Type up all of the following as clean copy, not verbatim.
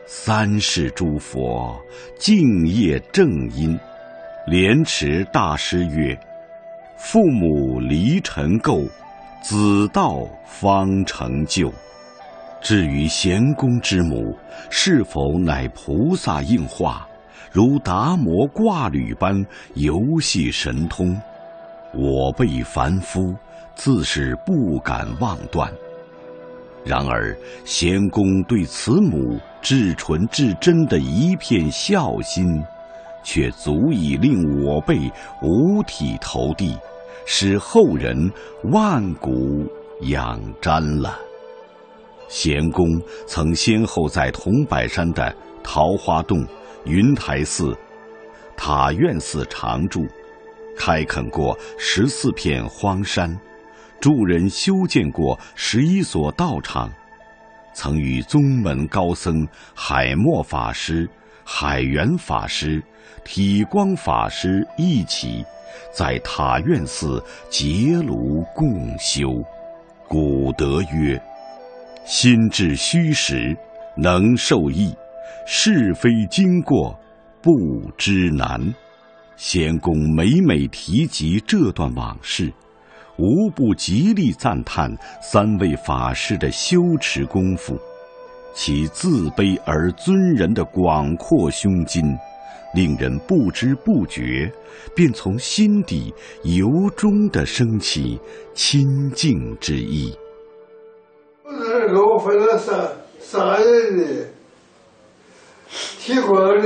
三世诸佛敬业正因，莲池大师曰：父母离尘垢，子道方成就。至于贤公之母，是否乃菩萨应化，如达摩挂履般游戏神通，我辈凡夫自是不敢妄断。然而贤公对慈母至纯至真的一片孝心，却足以令我辈五体投地，使后人万古仰瞻了。贤公曾先后在桐柏山的桃花洞、云台寺、塔院寺常住，开垦过14片荒山，助人修建过11所道场，曾与宗门高僧海默法师、海源法师、体光法师一起在塔院寺结庐共修。古德曰：心至虚实，能受益；是非经过，不知难。贤公每每提及这段往事，无不极力赞叹3位法师的修持功夫，其自卑而尊人的广阔胸襟，令人不知不觉便从心底由衷地升起亲近之意。 给我分了三人的，体光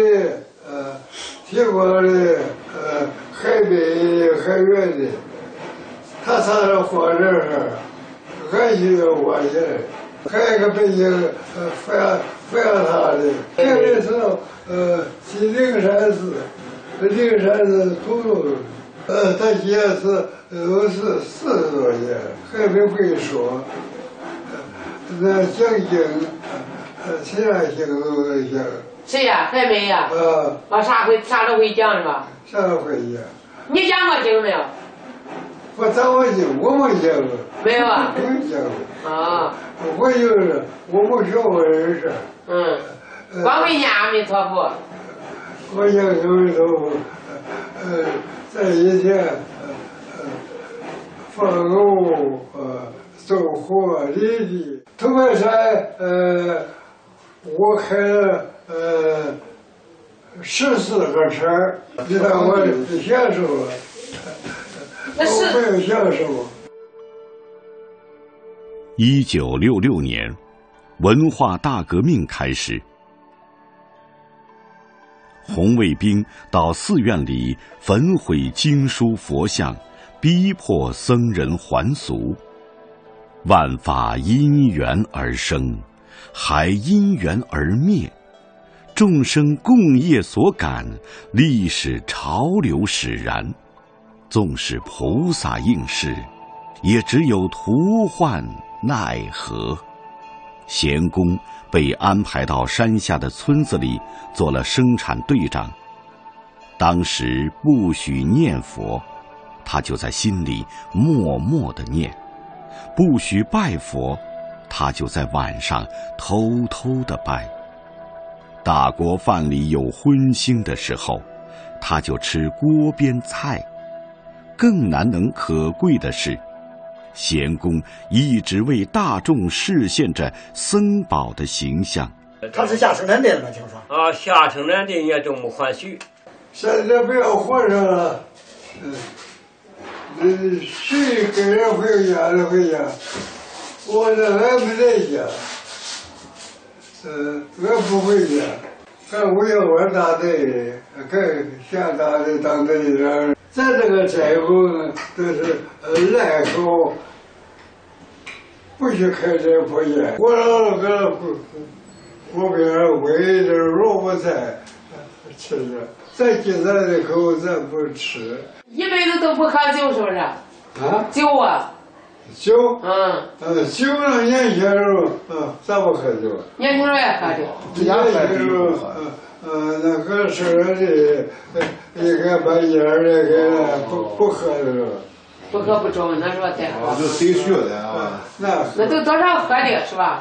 的，海北海远的，他上了火车上，俺就我去了，还有个北京阜阳塔的，这个是去灵山寺土路，他现在是都是40多年，还没会说。那讲经，其他经都能讲。 谁呀？还没呀？啥都会讲是吧？ 啥都会讲。 你讲过经没有？ 我讲过经，我没讲过。 没有啊？ 没讲过。 啊。 我就是我没学过人事。 光会念阿弥陀佛。 我讲阿弥陀佛，在以前，放牛走火犁地。桐柏山，我开了14个车，你看我享受了，我没有享受。 1966年，文化大革命开始，红卫兵到寺院里焚毁经书佛像，逼迫僧人还俗。万法因缘而生，还因缘而灭，众生共业所感，历史潮流使然。纵使菩萨应是，也只有徒唤奈何。贤公被安排到山下的村子里做了生产队长，当时不许念佛，他就在心里默默地念；不许拜佛，他就在晚上偷偷地拜。大锅饭里有荤腥的时候，他就吃锅边菜。更难能可贵的是，贤公一直为大众示现着僧宝的形象。 他是下生产队的吗？听说下生产队也这么欢喜。 现在不要和尚了，谁跟人回家的回家，我这俺没在家，俺不回家，俺我要玩大队，俺下大队当队长。咱这个斋后呢，都是赖口，不许开斋破烟。我老搁锅边煨点萝卜菜吃着，咱今咱的口咱不吃。 一辈子都不喝酒是不是？酒啊。 酒。酒呢，年轻时候咱不喝酒。 年轻时候也喝酒。 年轻时候那个生产队应该把烟那个不喝的了。 不喝不中，那说对。 就谁学的啊？ 那都多少喝的是吧？